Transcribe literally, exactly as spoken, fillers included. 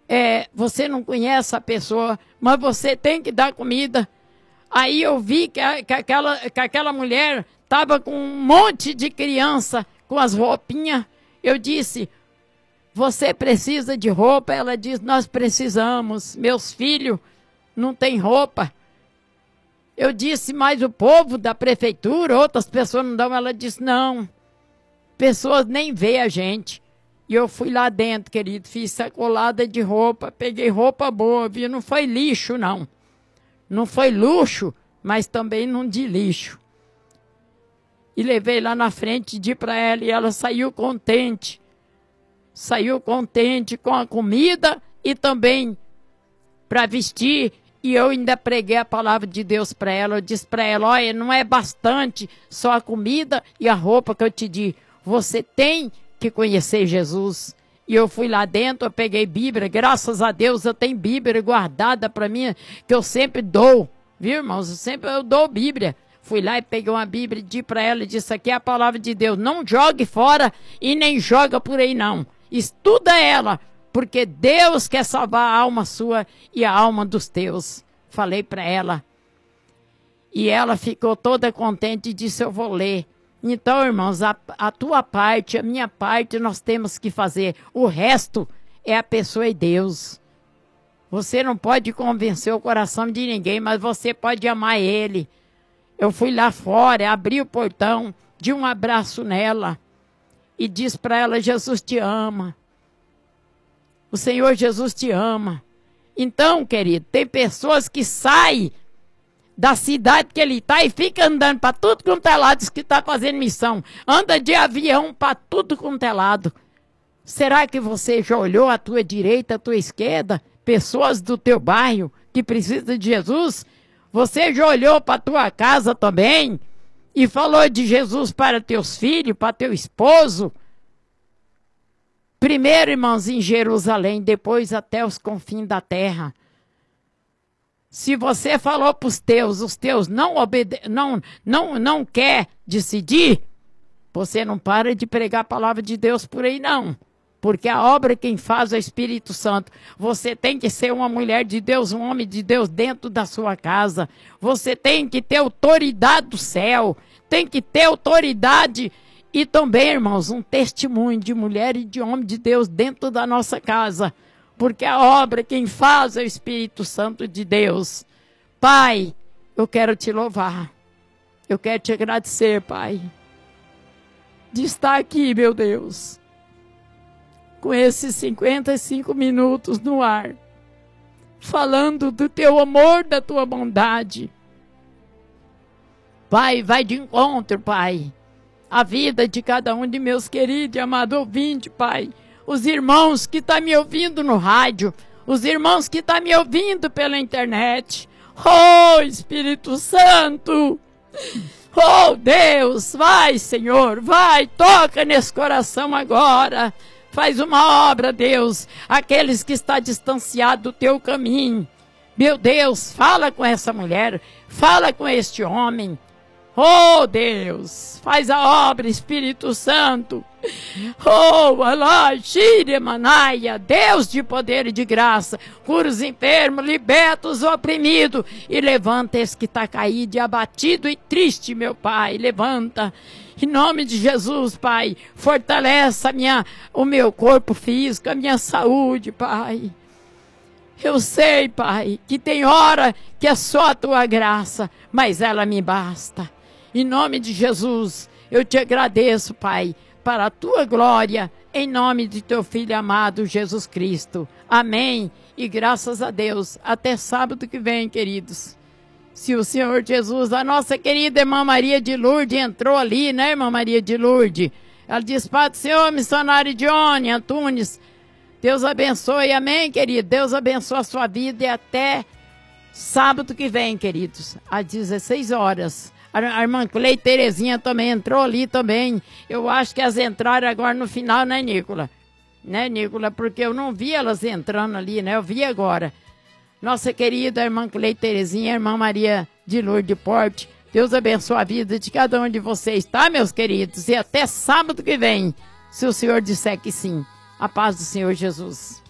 é, você não conhece a pessoa, mas você tem que dar comida. Aí eu vi que, a, que, aquela, que aquela mulher estava com um monte de criança com as roupinhas. Eu disse, você precisa de roupa? Ela disse, nós precisamos, meus filhos não têm roupa. Eu disse, mas o povo da prefeitura, outras pessoas não dão. Ela disse, não, pessoas nem veem a gente. E eu fui lá dentro, querido, fiz sacolada de roupa, peguei roupa boa, viu? Não foi lixo, não. Não foi luxo, mas também não de lixo. E levei lá na frente, di para ela, e ela saiu contente. Saiu contente com a comida e também para vestir. E eu ainda preguei a palavra de Deus para ela. Eu disse para ela, olha, não é bastante só a comida e a roupa que eu te di. Você tem que conhecer Jesus. E eu fui lá dentro, eu peguei Bíblia, graças a Deus eu tenho Bíblia guardada para mim, que eu sempre dou, viu, irmãos? Eu sempre eu dou Bíblia. Fui lá e peguei uma Bíblia e disse para ela, e disse, aqui é a palavra de Deus, não jogue fora e nem joga por aí não. Estuda ela, porque Deus quer salvar a alma sua e a alma dos teus. Falei para ela. E ela ficou toda contente e disse, eu vou ler. Então, irmãos, a, a tua parte, a minha parte, nós temos que fazer. O resto é a pessoa e Deus. Você não pode convencer o coração de ninguém, mas você pode amar ele. Eu fui lá fora, abri o portão, dei um abraço nela e disse para ela, Jesus te ama. O Senhor Jesus te ama. Então, querido, tem pessoas que saem da cidade que ele está e fica andando para tudo quanto é lado, diz que está fazendo missão. Anda de avião para tudo quanto é lado. Será que você já olhou à tua direita, à tua esquerda, pessoas do teu bairro que precisam de Jesus? Você já olhou para a tua casa também e falou de Jesus para teus filhos, para teu esposo? Primeiro, irmãos, em Jerusalém, depois até os confins da terra. Se você falou para os teus, os teus não, obede não, não, não quer decidir, você não para de pregar a palavra de Deus por aí, não. Porque a obra quem faz é o Espírito Santo. Você tem que ser uma mulher de Deus, um homem de Deus dentro da sua casa. Você tem que ter autoridade do céu. Tem que ter autoridade e também, irmãos, um testemunho de mulher e de homem de Deus dentro da nossa casa. Porque a obra quem faz é o Espírito Santo de Deus. Pai, eu quero te louvar. Eu quero te agradecer, Pai, de estar aqui, meu Deus, com esses cinquenta e cinco minutos no ar, falando do teu amor, da tua bondade. Pai, vai de encontro, Pai, a vida de cada um de meus queridos e amados ouvintes, Pai. Os irmãos que estão me ouvindo no rádio, os irmãos que estão me ouvindo pela internet. Oh, Espírito Santo! Oh, Deus! Vai, Senhor, vai, toca nesse coração agora. Faz uma obra, Deus, aqueles que estão distanciados do teu caminho. Meu Deus, fala com essa mulher, fala com este homem. Oh, Deus, faz a obra, Espírito Santo. Oh, Allah, Shire, Manaia, Deus de poder e de graça, cura os enfermos, liberta os oprimidos e levanta esse que está caído e abatido e triste, meu Pai, levanta. Em nome de Jesus, Pai, fortalece a minha, o meu corpo físico, a minha saúde, Pai. Eu sei, Pai, que tem hora que é só a tua graça, mas ela me basta. Em nome de Jesus, eu te agradeço, Pai, para a tua glória, em nome de teu Filho amado, Jesus Cristo. Amém. E graças a Deus, até sábado que vem, queridos. Se o Senhor Jesus, a nossa querida irmã Maria de Lourdes entrou ali, né, irmã Maria de Lourdes? Ela diz, Pai do Senhor, missionário Johnny Antunes, Deus abençoe, amém, querido? Deus abençoe a sua vida e até sábado que vem, queridos, às dezesseis horas. A irmã Cleide Terezinha também entrou ali também. Eu acho que elas entraram agora no final, né, Nicola? Né, Nicola? Porque eu não vi elas entrando ali, né? Eu vi agora. Nossa querida irmã Cleide Terezinha, irmã Maria de Lourdes Porte. Deus abençoe a vida de cada um de vocês, tá, meus queridos? E até sábado que vem, se o Senhor disser que sim. A paz do Senhor Jesus.